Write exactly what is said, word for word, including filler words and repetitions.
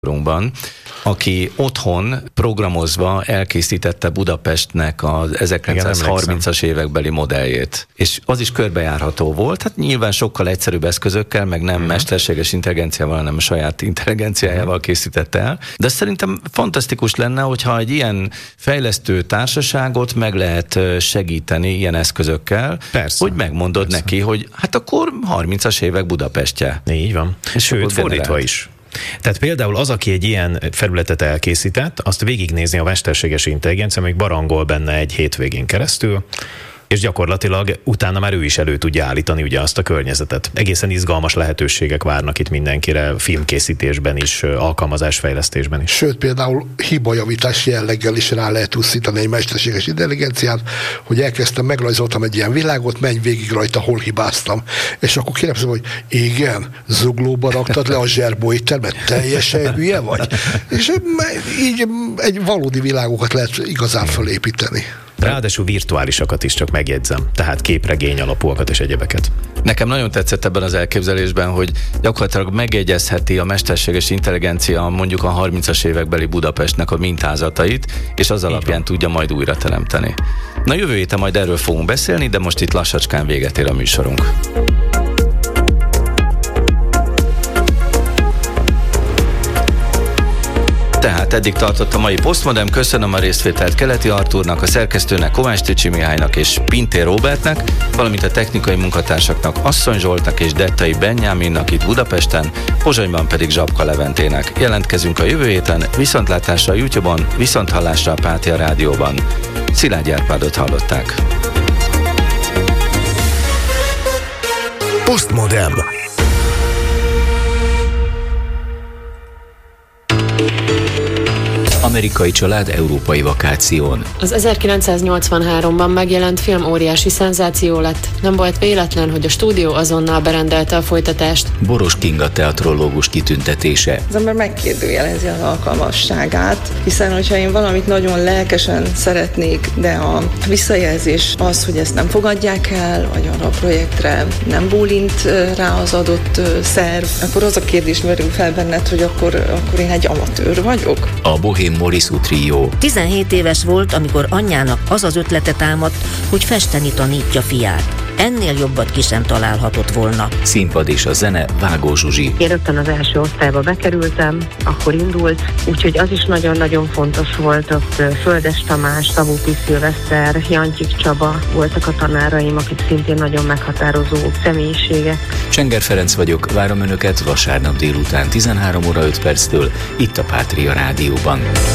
aki otthon programozva elkészítette Budapestnek az ezerkilencszázharmincas évekbeli modelljét. És az is körbejárható volt, hát nyilván sokkal egyszerűbb eszközökkel, meg nem uh-huh. mesterséges intelligenciával, hanem a saját intelligenciájával uh-huh. készítette el. De szerintem fantasztikus lenne, hogyha egy ilyen fejlesztő társaságot meg lehet segíteni ilyen eszközökkel, persze, hogy megmondod persze. neki, hogy hát akkor harmincas évek Budapestje. Így van. És sőt, fordítva is. Tehát például az, aki egy ilyen felületet elkészített, azt végignézni a mesterséges intelligencia, még barangol benne egy hétvégén keresztül, és gyakorlatilag utána már ő is elő tudja állítani ugye azt a környezetet. Egészen izgalmas lehetőségek várnak itt mindenkire, filmkészítésben is, alkalmazásfejlesztésben is. Sőt, például hibajavítás jelleggel is rá lehet úszítani egy mesterséges intelligenciát, hogy elkezdtem, megrajzoltam egy ilyen világot, menj végig rajta, hol hibáztam. És akkor kérdezem, hogy igen, zuglóba raktad le a zserbó éttermet, teljesen hülye vagy? És így egy valódi világokat lehet igazán fölépíteni. Ráadásul virtuálisakat is, csak megjegyzem. Tehát képregény alapúakat és egyebeket. Nekem nagyon tetszett ebben az elképzelésben, hogy gyakorlatilag megjegyezheti a mesterséges intelligencia mondjuk a harmincas évekbeli Budapestnek a mintázatait, és az alapján tudja majd újra teremteni. Na, jövő héten majd erről fogunk beszélni, de most itt lassacskán véget ér a műsorunk. Tehát eddig tartott a mai Postmodern. Köszönöm a részvételt Keleti Artúrnak, a szerkesztőnek, Kovács Ticsi Mihálynak és Pintér Róbertnek, valamint a technikai munkatársaknak, Asszony Zsoltnak és Dettai Benjáminnak itt Budapesten, Pozsonyban pedig Zsapka Leventének. Jelentkezünk a jövő héten, viszontlátásra a YouTube-on, viszonthallásra a Pátia Rádióban. Szilágyi Árpádot hallották. Postmodern. Amerikai család európai vakáción. Az ezerkilencszáznyolcvanháromban megjelent film óriási szenzáció lett. Nem volt véletlen, hogy a stúdió azonnal berendelte a folytatást. Boros Kinga teatrológus kitüntetése. Az ember megkérdőjelezi az alkalmasságát, hiszen hogyha én valamit nagyon lelkesen szeretnék, de a visszajelzés az, hogy ezt nem fogadják el, vagy arra a projektre nem bólint rá az adott szerv, akkor az a kérdés merül fel benned, hogy akkor, akkor én egy amatőr vagyok. A Bohém Moriszú trió. tizenhét éves volt, amikor anyjának az az ötlete támadt, hogy festeni tanítja fiát. Ennél jobbat ki sem találhatott volna. Színpad és a zene, Vágó Zsuzsi. Én rögtön az első osztályba bekerültem, akkor indult, úgyhogy az is nagyon-nagyon fontos volt. Ott Földes Tamás, Szabó Szilveszter, Jancsik Csaba voltak a tanáraim, akik szintén nagyon meghatározó személyiségek. Csenger Ferenc vagyok, várom Önöket vasárnap délután tizenhárom óra öt perctől itt a Pátria Rádióban.